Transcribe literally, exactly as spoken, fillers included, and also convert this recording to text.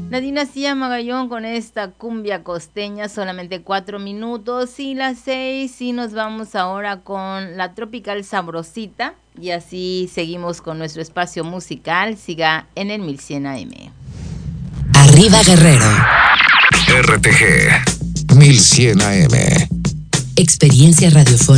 Dinastía Magallón con esta cumbia costeña, solamente cuatro minutos y las seis, y nos vamos ahora con la tropical sabrosita, y así seguimos con nuestro espacio musical. Siga en el mil cien A M. Arriba Guerrero. R T G mil cien A M. Experiencia radiofónica.